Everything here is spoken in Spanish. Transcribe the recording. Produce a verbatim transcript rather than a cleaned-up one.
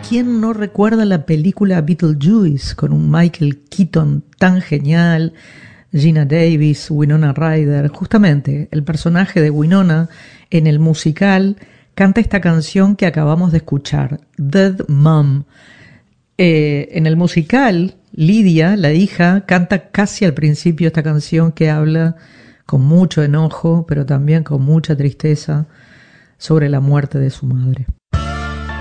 ¿Quién no recuerda la película Beetlejuice con un Michael Keaton tan genial, Gina Davis, Winona Ryder? Justamente el personaje de Winona en el musical canta esta canción que acabamos de escuchar, Dead Mom. Eh, en el musical, Lydia, la hija, canta casi al principio esta canción que habla con mucho enojo, pero también con mucha tristeza sobre la muerte de su madre.